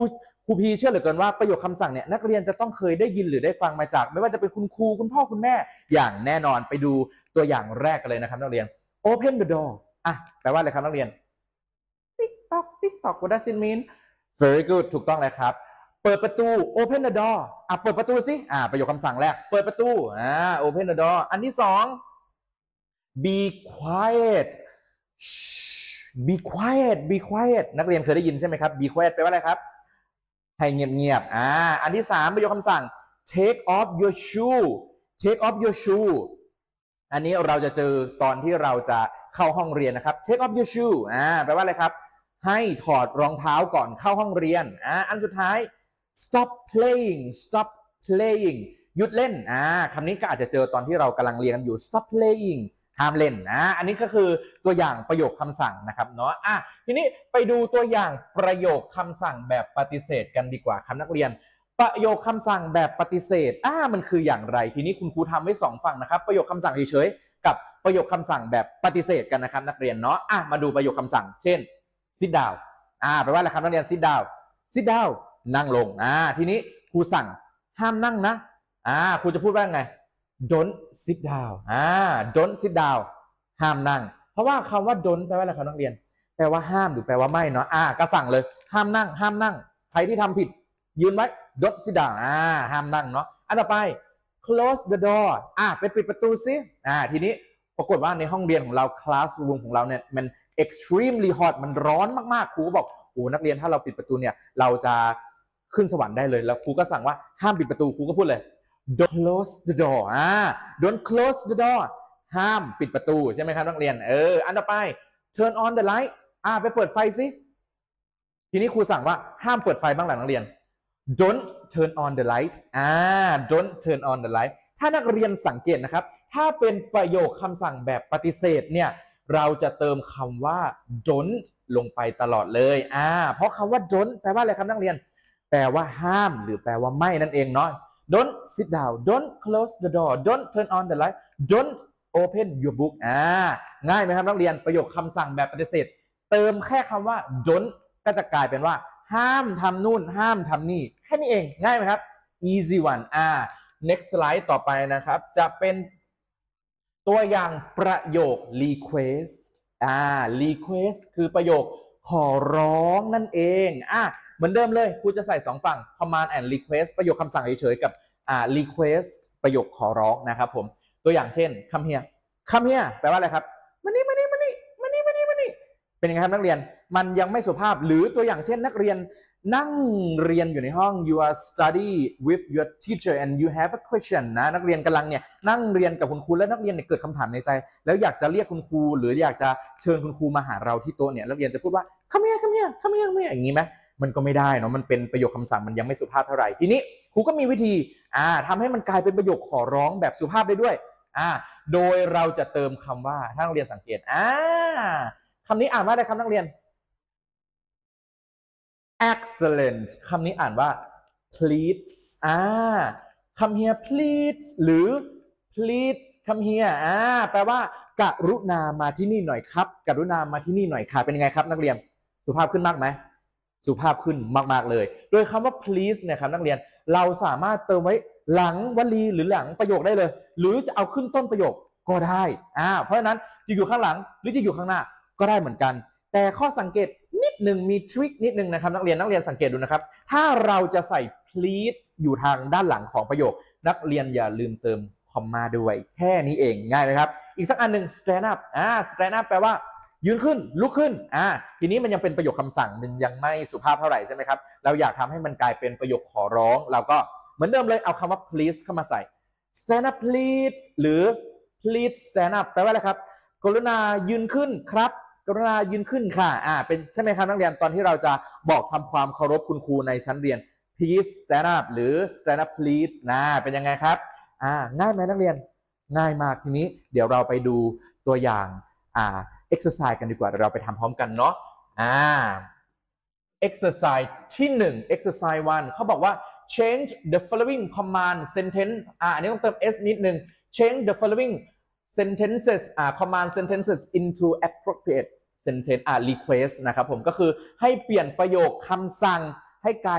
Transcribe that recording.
ครูพีเชื่อเหลือเกินว่าประโยคคำสั่งเนี่ยนักเรียนจะต้องเคยได้ยินหรือได้ฟังมาจากไม่ว่าจะเป็นคุณครูคุณพ่อคุณแม่อย่างแน่นอนไปดูตัวอย่างแรกกันเลยนะครับนักเรียน open the door อ่ะแปลว่าอะไรครับนักเรียน TikTok TikTok what does it mean very good ถูกต้องเลยครับเปิดประตู open the door อ่ะเปิดประตูสิประโยคคำสั่งแรกเปิดประตูopen the door อันที่สอง be quiet be quiet be quiet นักเรียนเคยได้ยินใช่ไหมครับ be quiet แปลว่าอะไรครับให้เงียบๆอันที่สามประโยคคำสั่ง take off your shoe take off your shoe อันนี้เราจะเจอตอนที่เราจะเข้าห้องเรียนนะครับ take off your shoe แปลว่าอะไรครับให้ถอดรองเท้าก่อนเข้าห้องเรียนอันสุดท้าย stop playing stop playing หยุดเล่นคำนี้ก็อาจจะเจอตอนที่เรากำลังเรียนอยู่ stop playing ห้ามเล่นอันนี้ก็คือตัวอย่างประโยคคำสั่งนะครับเนาะทีนี้ไปดูตัวอย่างประโยคคำสั่งแบบปฏิเสธกันดีกว่าครับนักเรียนประโยคคำสั่งแบบปฏิเสธมันคืออย่างไรทีนี้คุณครูทำไว้2ฝั่งนะครับประโยคคำสั่งเฉยๆกับประโยคคำสั่งแบบปฏิเสธกันนะครับนักเรียนเนาะมาดูประโยคคำสั่งเช่น sit down แปลว่าอะไรครับนักเรียน sit down sit down นั่งลงทีนี้ครูสั่งห้ามนั่งนะครูจะพูดว่าไง don't sit down don't sit down ห้ามนั่งเพราะว่าคำว่า don't แปลว่าอะไรครับนักเรียนแปลว่าห้ามหรือแปลว่าไม่เนาะก็สั่งเลยห้ามนั่งห้ามนั่งใครที่ทำผิดยืนไว้ don't sit down ห้ามนั่งเนาะอันต่อไป close the door ไปปิดประตูซิทีนี้ปรากฏว่าในห้องเรียนของเรา classroom ของเราเนี่ยมัน extremely hot มันร้อนมากๆครูก็บอกโอ้นักเรียนถ้าเราปิดประตูเนี่ยเราจะขึ้นสวรรค์ได้เลยแล้วครูก็สั่งว่าห้ามปิดประตูครูก็พูดเลย don't close the door don't close the door ห้ามปิดประตูใช่ไหมครับนักเรียนอันต่อไป turn on the light ไปเปิดไฟสิทีนี้ครูสั่งว่าห้ามเปิดไฟบ้างหลังนักเรียน don't turn on the light don't turn on the light ถ้านักเรียนสังเกตนะครับถ้าเป็นประโยคคำสั่งแบบปฏิเสธเนี่ยเราจะเติมคำว่า don't ลงไปตลอดเลยเพราะคำว่า don't แปลว่าอะไรครับนักเรียนแปลว่าห้ามหรือแปลว่าไม่นั่นเองเนาะ don't sit down don't close the door don't turn on the light don't open your book ง่ายไหมครับนักเรียนประโยคคำสั่งแบบปฏิเสธเติมแค่คำว่า don't ก็จะกลายเป็นว่าห้ามทำนู่นห้ามทำนี่แค่นี้เองง่ายไหมครับ easy one next slide ต่อไปนะครับจะเป็นตัวอย่างประโยค request request คือประโยคขอร้องนั่นเองเหมือนเดิมเลยครูจะใส่2ฝั่ง command and request ประโยคคำสั่งเฉยๆกับrequest ประโยคขอร้องนะครับผมตัวอย่างเช่น come here come here แปลว่าอะไรครับมานี่เป็นยังไงครับนักเรียนมันยังไม่สุภาพหรือตัวอย่างเช่นนักเรียนนั่งเรียนอยู่ในห้อง you are study with your teacher and you have a question นักเรียนกำลังเนี่ยนั่งเรียนกับคุณครูแล้วนักเรียนเนี่ยเกิดคำถามในใจแล้วอยากจะเรียกคุณครูหรืออยากจะเชิญคุณครูมาหาเราที่โต๊ะเนี่ยนักเรียนจะพูดว่า come hereอย่างนี้ไหมมันก็ไม่ได้เนาะมันเป็นประโยคคำสั่งมันยังไม่สุภาพเท่าไหร่ทีนี้ครูก็มีวิธีทำให้มันกลายเป็นประโยคขอร้องแบบสุภาพได้ด้วยโดยเราจะเติมคำว่าถ้านักเรียนสังเกตคำนี้อ่านว่าอะไรครับนักเรียน excellent คำนี้อ่านว่า please come here please หรือ please come here แปลว่ากรุณามาที่นี่หน่อยครับกรุณามาที่นี่หน่อยค่ะเป็นยังไงครับนักเรียนสุภาพขึ้นมากไหมสุภาพขึ้นมากๆเลยโดยคำว่า please เนี่ยครับนักเรียนเราสามารถเติมไว้หลังวลีหรือหลังประโยคได้เลยหรือจะเอาขึ้นต้นประโยคก็ได้เพราะฉะนั้นจะอยู่ข้างหลังหรือจะอยู่ข้างหน้าก็ได้เหมือนกันแต่ข้อสังเกตนิดหนึ่งมีทริคนิดหนึ่งนะครับนักเรียนสังเกตดูนะครับถ้าเราจะใส่ please อยู่ทางด้านหลังของประโยคนักเรียนอย่าลืมเติมคอมมาด้วยแค่นี้เองง่ายไหมครับอีกสักอันหนึ่ง stand up stand up แปลว่ายืนขึ้นลุกขึ้นทีนี้มันยังเป็นประโยคคำสั่งมันยังไม่สุภาพเท่าไหร่ใช่ไหมครับเราอยากทำให้มันกลายเป็นประโยคขอร้องเราก็เหมือนเดิมเลยเอาคำว่า please เข้ามาใส่ stand up please หรือ please stand up แปลว่าอะไรครับกรุณายืนขึ้นครับกรุณายืนขึ้นค่ะเป็นใช่ไหมครับนักเรียนตอนที่เราจะบอกทำความเคารพคุณครูในชั้นเรียน please stand up หรือ stand up please เป็นยังไงครับง่ายไหมนักเรียนง่ายมากทีนี้เดี๋ยวเราไปดูตัวอย่างexercise กันดีกว่าเราไปทำพร้อมกันเนาะexercise ที่1 exercise 1เขาบอกว่า change the following command sentence อันนี้ต้องเติม s นิดนึง change the following sentences command sentences into appropriate sentence request นะครับผมก็คือให้เปลี่ยนประโยคคำสั่งให้กลาย